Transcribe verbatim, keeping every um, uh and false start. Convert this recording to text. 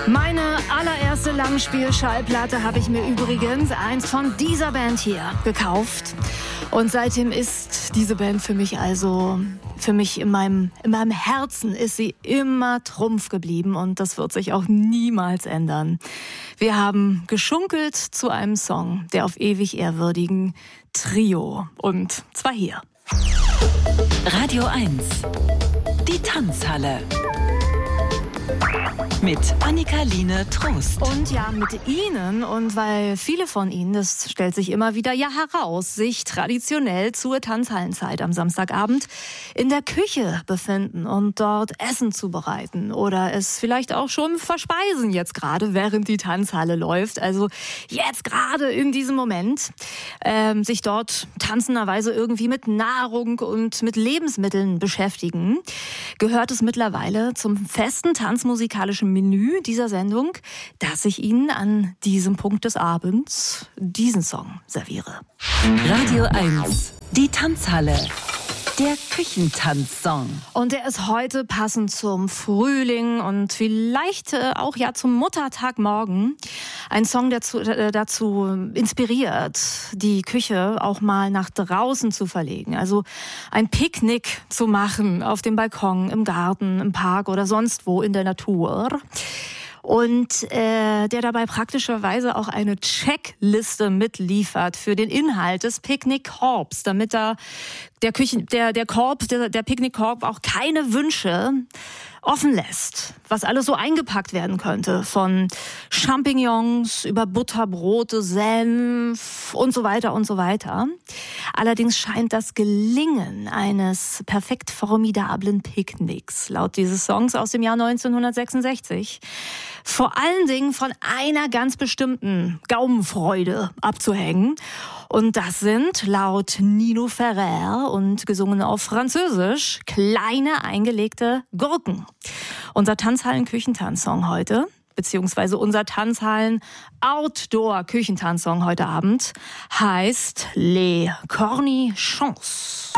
Meine allererste Langspiel-Schallplatte habe ich mir übrigens einst von dieser Band hier gekauft. Und seitdem ist diese Band für mich also, für mich in meinem, in meinem Herzen ist sie immer Trumpf geblieben und das wird sich auch niemals ändern. Wir haben geschunkelt zu einem Song der auf ewig ehrwürdigen Trio und zwar hier. Radio eins, die Tanzhalle. Mit Annika-Line Trost. Und ja, mit Ihnen, und weil viele von Ihnen, das stellt sich immer wieder ja heraus, sich traditionell zur Tanzhallenzeit am Samstagabend in der Küche befinden und dort Essen zubereiten oder es vielleicht auch schon verspeisen jetzt gerade, während die Tanzhalle läuft. Also jetzt gerade in diesem Moment ähm, sich dort tanzenderweise irgendwie mit Nahrung und mit Lebensmitteln beschäftigen, gehört es mittlerweile zum festen tanzmusikalischen Menü dieser Sendung, dass ich Ihnen an diesem Punkt des Abends diesen Song serviere. Radio eins, die Tanzhalle. Der Küchentanzsong. Und der ist heute passend zum Frühling und vielleicht äh, auch ja zum Muttertag morgen. Ein Song, der zu, äh, dazu inspiriert, die Küche auch mal nach draußen zu verlegen. Also ein Picknick zu machen auf dem Balkon, im Garten, im Park oder sonst wo in der Natur. Und äh, der dabei praktischerweise auch eine Checkliste mitliefert für den Inhalt des Picknickkorbs, damit da der Küchen, der der Korb, der, der Picknickkorb auch keine Wünsche offen lässt, was alles so eingepackt werden könnte, von Champignons über Butterbrote, Senf und so weiter und so weiter. Allerdings scheint das Gelingen eines perfekt formidablen Picknicks, laut dieses Songs aus dem Jahr neunzehnhundertsechsundsechzig, vor allen Dingen von einer ganz bestimmten Gaumenfreude abzuhängen. Und das sind laut Nino Ferrer und gesungen auf Französisch kleine eingelegte Gurken. Unser Tanzhallen-Küchentanzsong heute, beziehungsweise unser Tanzhallen-Outdoor-Küchentanzsong heute Abend, heißt Les Cornichons.